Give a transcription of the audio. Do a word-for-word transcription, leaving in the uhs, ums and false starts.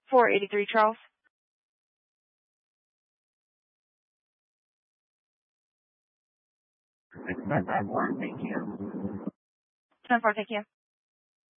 four eighty-three Charles. Thank you. ten four, thank you.